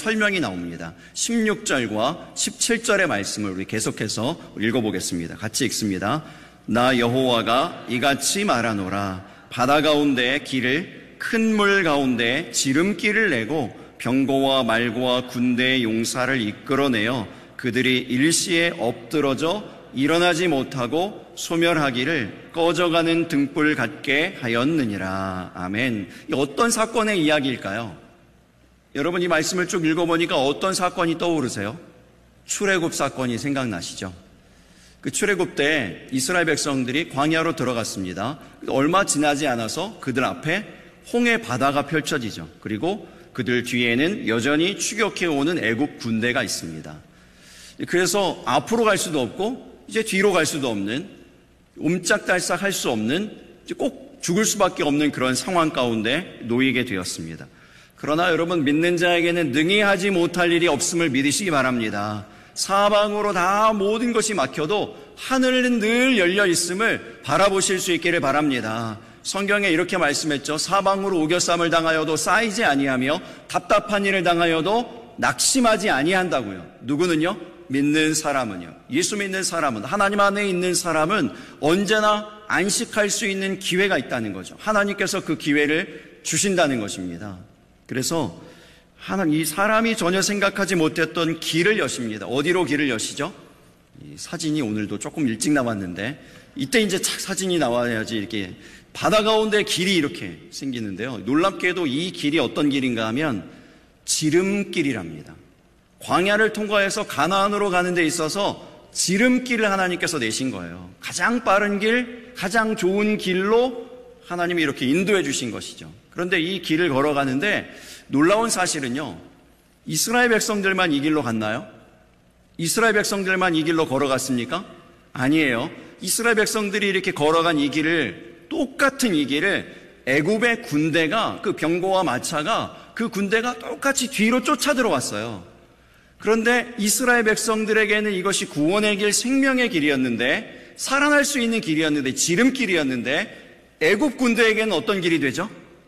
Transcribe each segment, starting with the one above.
설명이 나옵니다. 16절과 17절의 말씀을 우리 계속해서 읽어보겠습니다. 같이 읽습니다. 나 여호와가 이같이 말하노라. 바다 가운데 길을 큰 물 가운데 지름길을 내고 병거와 말고와 군대의 용사를 이끌어내어 그들이 일시에 엎드러져 일어나지 못하고 소멸하기를 꺼져가는 등불 같게 하였느니라. 아멘. 이 어떤 사건의 이야기일까요? 여러분, 이 말씀을 쭉 읽어보니까 어떤 사건이 떠오르세요? 출애굽 사건이 생각나시죠? 그 출애굽 때 이스라엘 백성들이 광야로 들어갔습니다. 얼마 지나지 않아서 그들 앞에 홍해 바다가 펼쳐지죠. 그리고 그들 뒤에는 여전히 추격해오는 애굽 군대가 있습니다. 그래서 앞으로 갈 수도 없고 이제 뒤로 갈 수도 없는, 옴짝달싹 할 수 없는, 꼭 죽을 수밖에 없는 그런 상황 가운데 놓이게 되었습니다. 그러나 여러분, 믿는 자에게는 능히 하지 못할 일이 없음을 믿으시기 바랍니다. 사방으로 다 모든 것이 막혀도 하늘은 늘 열려 있음을 바라보실 수 있기를 바랍니다. 성경에 이렇게 말씀했죠. 사방으로 우겨쌈을 당하여도 쌓이지 아니하며 답답한 일을 당하여도 낙심하지 아니한다고요. 누구는요? 믿는 사람은요. 예수 믿는 사람은, 하나님 안에 있는 사람은 언제나 안식할 수 있는 기회가 있다는 거죠. 하나님께서 그 기회를 주신다는 것입니다. 그래서 이 사람이 전혀 생각하지 못했던 길을 여십니다. 어디로 길을 여시죠? 이 사진이 오늘도 조금 일찍 나왔는데, 이때 이제 착 사진이 나와야지 이렇게 바다 가운데 길이 이렇게 생기는데요. 놀랍게도 이 길이 어떤 길인가 하면 지름길이랍니다. 광야를 통과해서 가나안으로 가는 데 있어서 지름길을 하나님께서 내신 거예요. 가장 빠른 길, 가장 좋은 길로 하나님이 이렇게 인도해 주신 것이죠. 그런데 이 길을 걸어가는데 놀라운 사실은요, 이스라엘 백성들만 이 길로 갔나요? 이스라엘 백성들만 이 길로 걸어갔습니까? 아니에요. 이스라엘 백성들이 이렇게 걸어간 이 길을, 똑같은 이 길을 애굽의 군대가, 그 병거와 마차가, 그 군대가 똑같이 뒤로 쫓아 들어왔어요. 그런데 이스라엘 백성들에게는 이것이 구원의 길, 생명의 길이었는데, 살아날 수 있는 길이었는데, 지름길이었는데, 애굽 군대에게는 어떤 길이 되죠?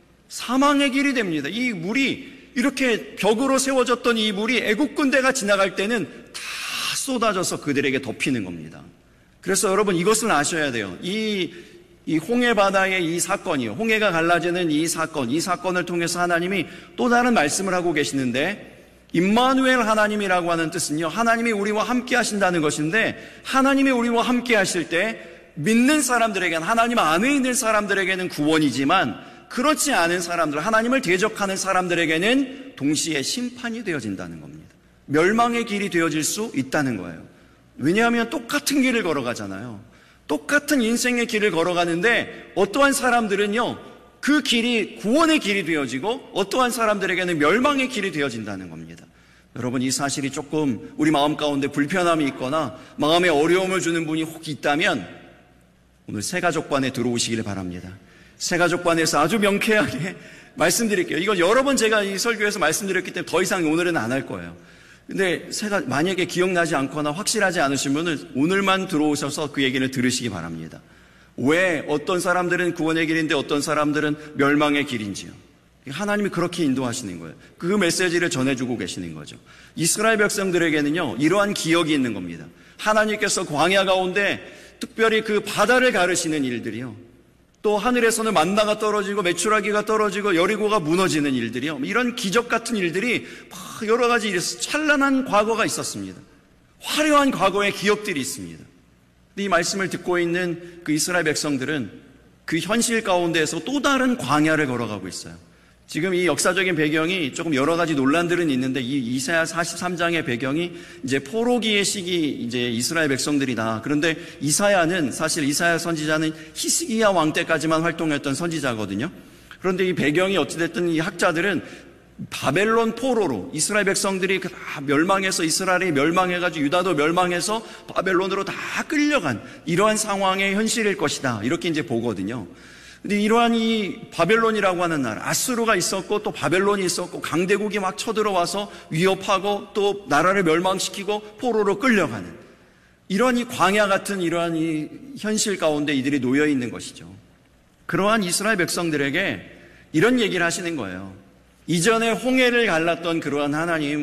사망의 길이 됩니다. 이 물이, 이렇게 벽으로 세워졌던 이 물이 애굽 군대가 지나갈 때는 다 쏟아져서 그들에게 덮이는 겁니다. 그래서 여러분, 이것을 아셔야 돼요. 이 홍해 바다의 이 사건이요, 홍해가 갈라지는 이 사건을 통해서 하나님이 또 다른 말씀을 하고 계시는데, 임마누엘 하나님이라고 하는 뜻은요, 하나님이 우리와 함께 하신다는 것인데, 하나님이 우리와 함께 하실 때 믿는 사람들에게는, 하나님 안에 있는 사람들에게는 구원이지만, 그렇지 않은 사람들, 하나님을 대적하는 사람들에게는 동시에 심판이 되어진다는 겁니다. 멸망의 길이 되어질 수 있다는 거예요. 왜냐하면 똑같은 길을 걸어가잖아요. 똑같은 인생의 길을 걸어가는데 어떠한 사람들은요, 그 길이 구원의 길이 되어지고 어떠한 사람들에게는 멸망의 길이 되어진다는 겁니다. 여러분, 이 사실이 조금 우리 마음 가운데 불편함이 있거나 마음에 어려움을 주는 분이 혹 있다면 오늘 새가족반에 들어오시기를 바랍니다. 새가족반에서 아주 명쾌하게 말씀드릴게요. 이건 여러 번 제가 이 설교에서 말씀드렸기 때문에 더 이상 오늘은 안 할 거예요. 근데 만약에 기억나지 않거나 확실하지 않으시면 오늘만 들어오셔서 그 얘기를 들으시기 바랍니다. 왜 어떤 사람들은 구원의 길인데 어떤 사람들은 멸망의 길인지요. 하나님이 그렇게 인도하시는 거예요. 그 메시지를 전해주고 계시는 거죠. 이스라엘 백성들에게는요, 이러한 기억이 있는 겁니다. 하나님께서 광야 가운데 특별히 그 바다를 가르시는 일들이요, 또 하늘에서는 만나가 떨어지고 메추라기가 떨어지고 여리고가 무너지는 일들이요, 이런 기적 같은 일들이 여러 가지 찬란한 과거가 있었습니다. 화려한 과거의 기억들이 있습니다. 이 말씀을 듣고 있는 그 이스라엘 백성들은 그 현실 가운데에서 또 다른 광야를 걸어가고 있어요. 지금 이 역사적인 배경이 조금 여러 가지 논란들은 있는데, 이 이사야 43장의 배경이 이제 포로기의 시기, 이제 이스라엘 백성들이다. 그런데 이사야는, 사실 이사야 선지자는 히스기야 왕 때까지만 활동했던 선지자거든요. 그런데 이 배경이 어찌됐든 이 학자들은 바벨론 포로로 이스라엘 백성들이 다 멸망해서, 이스라엘이 멸망해가지고 유다도 멸망해서 바벨론으로 다 끌려간 이러한 상황의 현실일 것이다, 이렇게 이제 보거든요. 근데 이러한 이 바벨론이라고 하는 나라, 아수르가 있었고 또 바벨론이 있었고 강대국이 막 쳐들어와서 위협하고 또 나라를 멸망시키고 포로로 끌려가는 이러한 이 광야 같은 이러한 이 현실 가운데 이들이 놓여 있는 것이죠. 그러한 이스라엘 백성들에게 이런 얘기를 하시는 거예요. 이전에 홍해를 갈랐던 그러한 하나님,